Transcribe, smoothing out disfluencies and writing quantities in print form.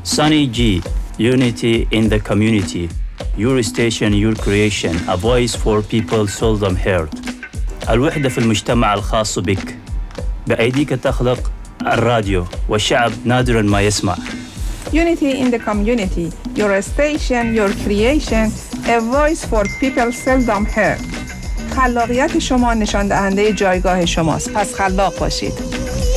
Sunny G, unity in the community. Your station, your creation. A voice for people seldom heard. الوحدة في المجتمع الخاص بك. بأيديك تخلق الراديو والشعب نادراً ما يسمع. Unity in the community. Your station, your creation. A voice for people seldom heard. خلاقیت شما نشان دهنده جایگاه شماست. پس خلاق باشید.